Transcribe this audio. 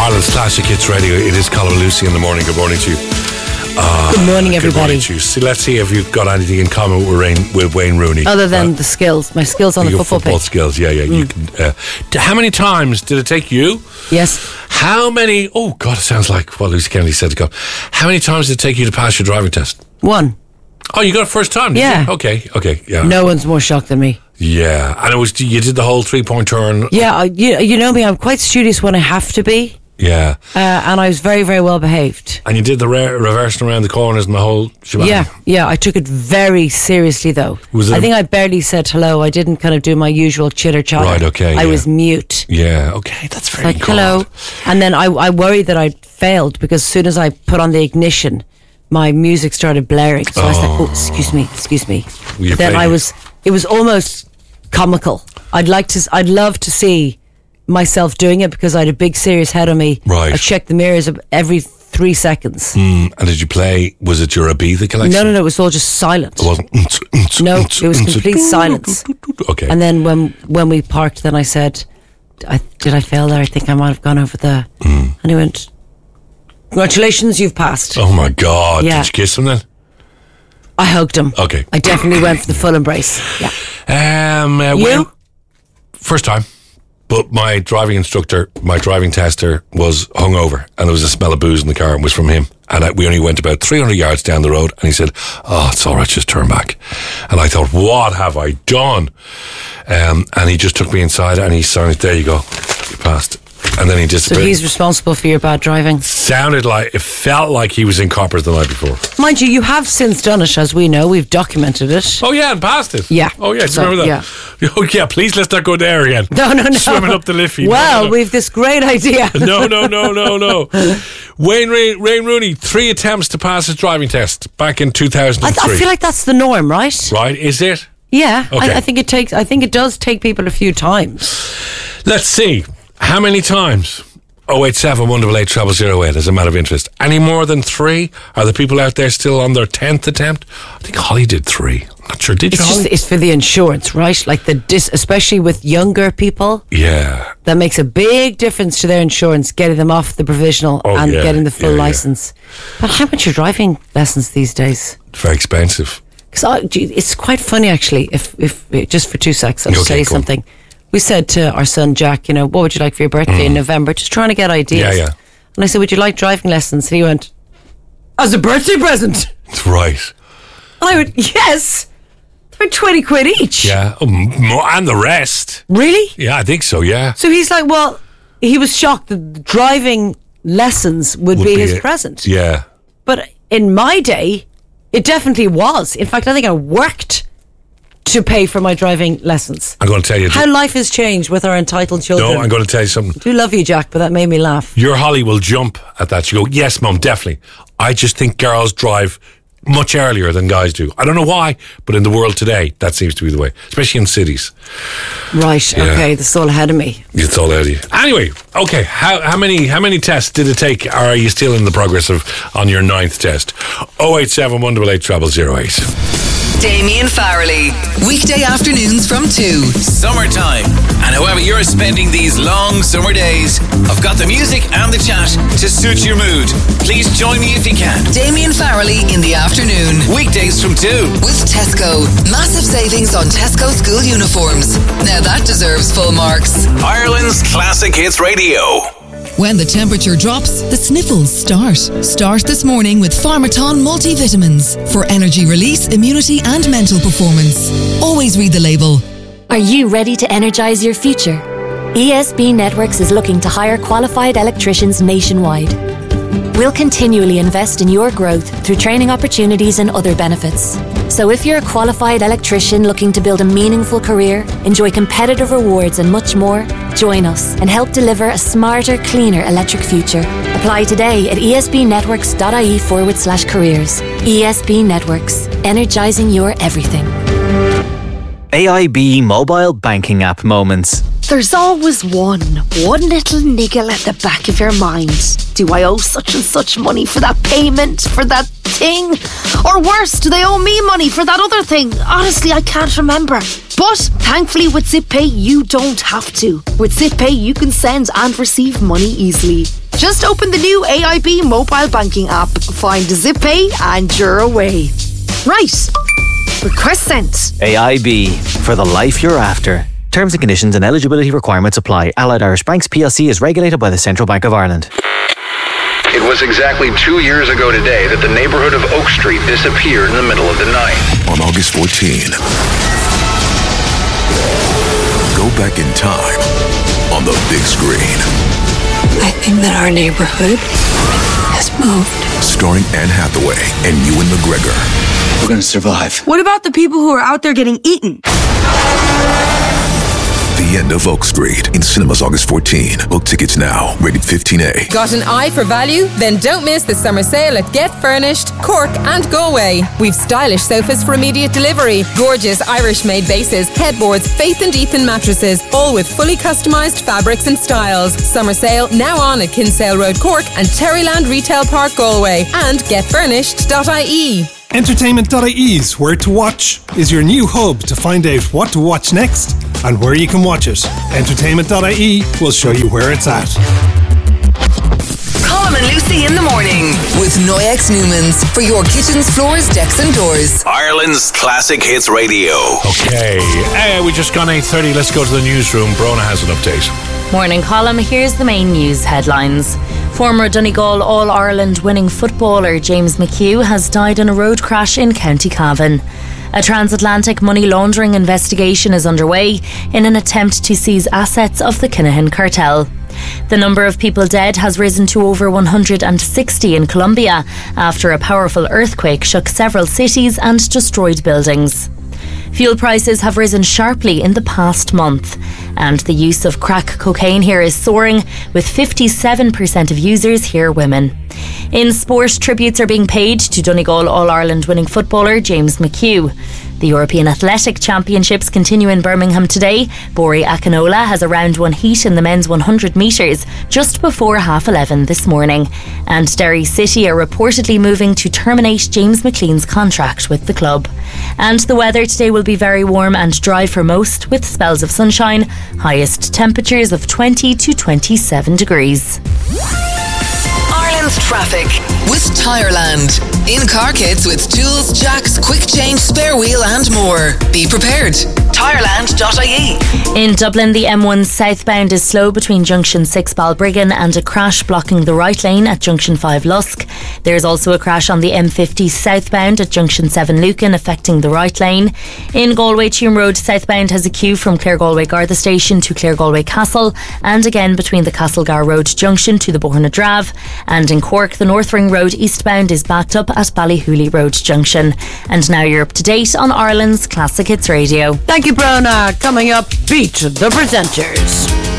Ireland's Classic Hits Radio. It is Colin and Lucy in the morning. Good morning to you. Good morning, everybody. Good morning to you. So let's see if you've got anything in common with Wayne Rooney. Other than the skills, my skills on the football pitch. Skills, yeah. You can, how many times did it take you? Yes. How many? Oh God, it sounds like what Lucy Kennedy said to go. How many times did it take you to pass your driving test? 1. Oh, you got it first time? Did Yeah. you? Okay. Yeah. No one's more shocked than me. Yeah, and it was you did the whole 3-point turn. Yeah, you know me. I'm quite studious when I have to be. Yeah. And I was very, very well behaved. And you did the reversing around the corners and the whole shebang. Yeah. I took it very seriously, though. I think I barely said hello. I didn't kind of do my usual chitter chatter. Right, okay. I was mute. Yeah, okay, that's very good. Hello. And then I worried that I'd failed because as soon as I put on the ignition, my music started blaring. So I was like, excuse me. Then it was almost comical. I'd love to see myself doing it because I had a big serious head on me. Right. I checked the mirrors every 3 seconds. And did you play, was it your Ibiza collection? No, it was all just silent. It wasn't. No, it was complete silence. Okay. And then when we parked, then I said, did I fail there? I think I might have gone over there. And he went, congratulations, you've passed. Oh my God. Yeah. Did you kiss him then? I hugged him. Okay. I definitely went for the full embrace. Yeah. You? First time. But my driving tester was hungover and there was a smell of booze in the car and it was from him. And we only went about 300 yards down the road and he said, oh, it's all right, just turn back. And I thought, what have I done? And he just took me inside and he sounded, there you go, you passed. And then he disappeared. So he's responsible for your bad driving? It felt like he was in coppers the night before. Mind you have since done it, as we know. We've documented it. Oh, yeah, and passed it. Yeah. Oh, yeah, do you remember that? Yeah. Oh, yeah, please let's not go there again. No. Swimming up the Liffey. Well, we've this great idea. No. Wayne Rooney, 3 attempts to pass his driving test back in 2003. I feel like that's the norm, right? Right, is it? Yeah. Okay. I think it does take people a few times. Let's see. How many times? 087 188 0008 as a matter of interest. Any more than 3? Are the people out there still on their 10th attempt? I think Holly did 3. I'm not sure. Did you, Holly? It's for the insurance, right? Like especially with younger people. Yeah. That makes a big difference to their insurance, getting them off the provisional and getting the full license. But how much are driving lessons these days? Very expensive. Because it's quite funny, actually. If just for 2 seconds, I'll tell you something. We said to our son Jack, what would you like for your birthday in November? Just trying to get ideas. Yeah. And I said, would you like driving lessons? And he went, as a birthday present? Right. And I went, yes. They're 20 quid each. Yeah. And the rest. Really? Yeah, I think so, yeah. So he's like, well, he was shocked that driving lessons would be his present. Yeah. But in my day, it definitely was. In fact, I think I worked to pay for my driving lessons. I'm going to tell you how life has changed with our entitled children. No, I'm going to tell you something. I do love you, Jack, but that made me laugh. Your Holly will jump at that. She'll go, yes, Mum, definitely. I just think girls drive much earlier than guys do. I don't know why, but in the world today, that seems to be the way, especially in cities. Right, yeah. Okay, this is all ahead of me. It's all ahead of you. Anyway, okay, how many tests did it take? Or are you still in the progress on your 9th test? 087 188 0008. Damien Farrelly, weekday afternoons from 2. Summertime. And however you're spending these long summer days, I've got the music and the chat to suit your mood. Please join me if you can. Damien Farrelly in the afternoon. Weekdays from 2. With Tesco. Massive savings on Tesco school uniforms. Now that deserves full marks. Ireland's Classic Hits Radio. When the temperature drops, the sniffles start. Start this morning with Pharmaton multivitamins for energy release, immunity and mental performance. Always read the label. Are you ready to energise your future? ESB Networks is looking to hire qualified electricians nationwide. We'll continually invest in your growth through training opportunities and other benefits. So if you're a qualified electrician looking to build a meaningful career, enjoy competitive rewards and much more, join us and help deliver a smarter, cleaner electric future. Apply today at esbnetworks.ie/careers. ESB Networks, energising your everything. AIB mobile banking app moments. There's always one little niggle at the back of your mind. Do I owe such and such money for that payment, for that thing? Or worse, do they owe me money for that other thing? Honestly, I can't remember. But thankfully with ZipPay, you don't have to. With ZipPay, you can send and receive money easily. Just open the new AIB mobile banking app, find ZipPay and you're away. Right. Request sent. AIB, for the life you're after. Terms and conditions and eligibility requirements apply. Allied Irish Banks PLC is regulated by the Central Bank of Ireland. It was exactly 2 years ago today that the neighborhood of Oak Street disappeared in the middle of the night. On August 14, go back in time on the big screen. I think that our neighborhood has moved. Starring Anne Hathaway and Ewan McGregor. We're gonna survive. What about the people who are out there getting eaten? The End of Oak Street in cinemas August 14. Book tickets now. Rated 15A. Got an eye for value? Then don't miss the summer sale at Get Furnished, Cork and Galway. We've stylish sofas for immediate delivery, gorgeous Irish-made bases, headboards, Faith and Ethan mattresses, all with fully customised fabrics and styles. Summer sale now on at Kinsale Road, Cork and Terryland Retail Park, Galway and getfurnished.ie. Entertainment.ie's Where to Watch is your new hub to find out what to watch next and where you can watch it. Entertainment.ie will show you where it's at. Colm and Lucy in the morning with Noyex Newmans for your kitchens, floors, decks and doors. Ireland's Classic Hits Radio. Okay, we just gone 8:30. Let's go to the newsroom. Brona has an update. Morning, Colm. Here's the main news headlines. Former Donegal All-Ireland winning footballer James McHugh has died in a road crash in County Cavan. A transatlantic money laundering investigation is underway in an attempt to seize assets of the Kinahan cartel. The number of people dead has risen to over 160 in Colombia after a powerful earthquake shook several cities and destroyed buildings. Fuel prices have risen sharply in the past month, and the use of crack cocaine here is soaring, with 57% of users here women. In sport, tributes are being paid to Donegal All-Ireland winning footballer James McHugh. The European Athletic Championships continue in Birmingham today. Bori Akinola has a round one heat in the men's 100 metres just before 11:30 this morning. And Derry City are reportedly moving to terminate James McLean's contract with the club. And the weather today will be very warm and dry for most, with spells of sunshine, highest temperatures of 20 to 27 degrees. Ireland's traffic with Tireland. In-car kits with tools, jacks, quick change, spare wheel and more. Be prepared. Tireland.ie. In Dublin, the M1 southbound is slow between Junction 6 Balbriggan and a crash blocking the right lane at Junction 5 Lusk. There's also a crash on the M50 southbound at Junction 7 Lucan affecting the right lane. In Galway, Tuam Road southbound has a queue from Claregalway Garda Station to Claregalway Castle, and again between the Castlegar Road Junction to the Borna Drave. And in Cork, the North Ring Road eastbound is backed up at Ballyhooly Road Junction. And now you're up to date on Ireland's Classic Hits Radio. Thank you, Brona. Coming up, Beat the Presenters.